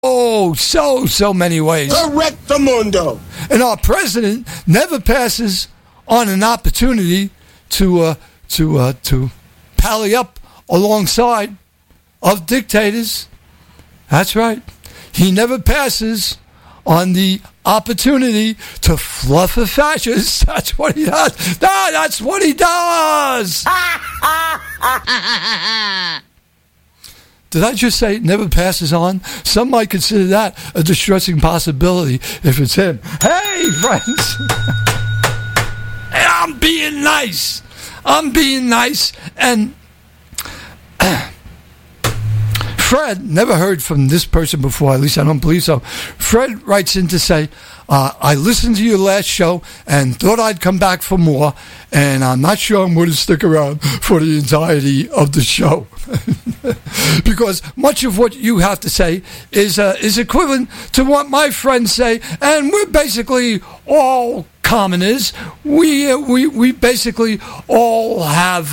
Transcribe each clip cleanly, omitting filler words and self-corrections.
Oh, so many ways. Correctamundo. And our president never passes on an opportunity to pally up alongside of dictators. That's right. He never passes on the opportunity to fluff a fascist. That's what he does. That's what he does. Did I just say never passes on? Some might consider that a distressing possibility if it's him. Hey, friends. Hey, I'm being nice. And Fred, never heard from this person before, at least I don't believe so. Fred writes in to say, I listened to your last show and thought I'd come back for more, and I'm not sure I'm going to stick around for the entirety of the show. Because much of what you have to say is equivalent to what my friends say, and we're basically all commoners. We basically all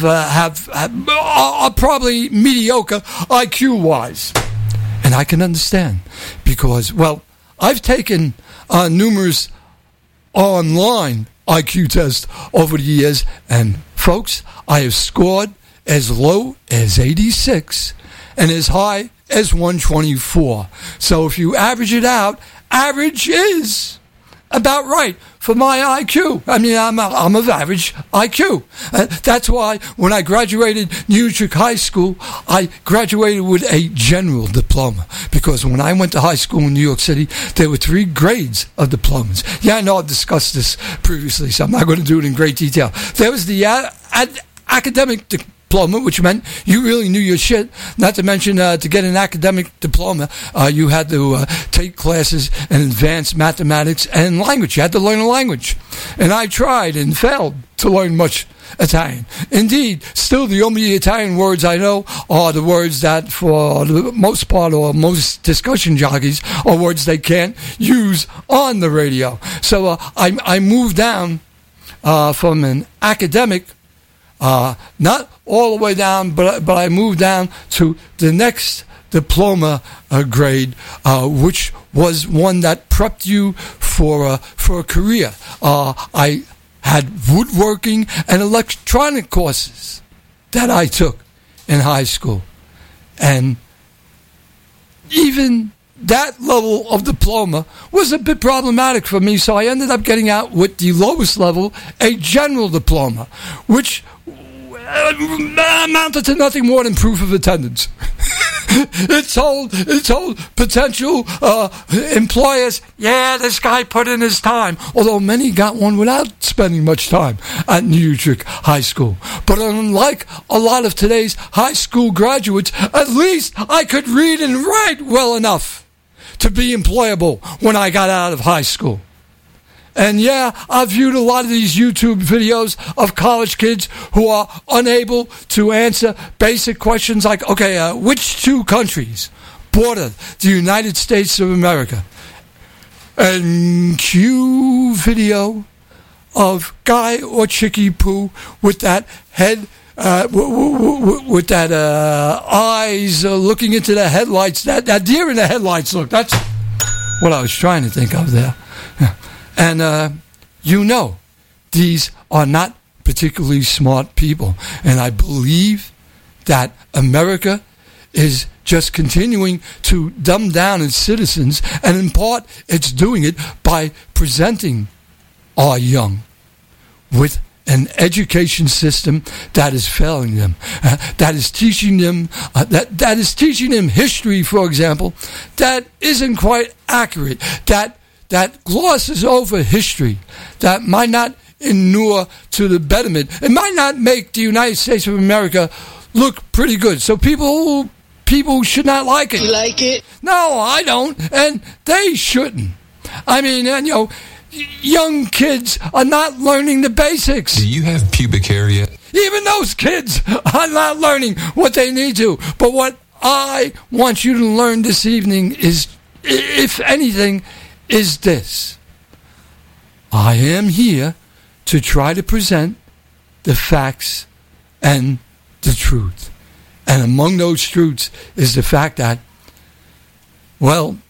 are probably mediocre IQ-wise. And I can understand because, well, I've taken numerous online IQ tests over the years, and folks, I have scored as low as 86 and as high as 124. So if you average it out, average is about right for my IQ. I mean, I'm of average IQ. That's why when I graduated New Utrecht High School, I graduated with a general diploma. Because when I went to high school in New York City, there were 3 grades of diplomas. Yeah, I know I've discussed this previously, so I'm not going to do it in great detail. There was the academic diploma, which meant you really knew your shit. Not to mention, to get an academic diploma, you had to take classes in advanced mathematics and language. You had to learn a language. And I tried and failed to learn much Italian. Indeed, still the only Italian words I know are the words that, for the most part, or most discussion jockeys, are words they can't use on the radio. So I moved down from an academic, not all the way down, but I moved down to the next diploma grade, which was one that prepped you for a career. I had woodworking and electronic courses that I took in high school, and even that level of diploma was a bit problematic for me, so I ended up getting out with the lowest level, a general diploma, which amounted to nothing more than proof of attendance. It told potential employers, yeah, this guy put in his time. Although many got one without spending much time at New Utrecht High School. But unlike a lot of today's high school graduates, at least I could read and write well enough to be employable when I got out of high school. And yeah, I've viewed a lot of these YouTube videos of college kids who are unable to answer basic questions like, okay, which 2 countries border the United States of America? And cue video of Guy or Chicky Poo with that head, with that eyes looking into the headlights, that deer in the headlights look. That's what I was trying to think of there. And, these are not particularly smart people. And I believe that America is just continuing to dumb down its citizens. And in part, it's doing it by presenting our young with an education system that is failing them, that is teaching them, that is teaching them history, for example, that isn't quite accurate, that glosses over history, that might not inure to the betterment. It might not make the United States of America look pretty good. So people should not like it. You like it? No, I don't, and they shouldn't. I mean, young kids are not learning the basics. Do you have pubic hair yet? Even those kids are not learning what they need to. But what I want you to learn this evening is, if anything, is this. I am here to try to present the facts and the truth. And among those truths is the fact that, well,